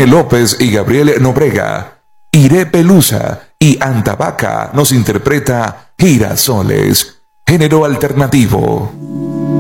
Jaime López y Gabriel Nobrega. Iré Pelusa y Antabaca nos interpreta Girasoles, género alternativo.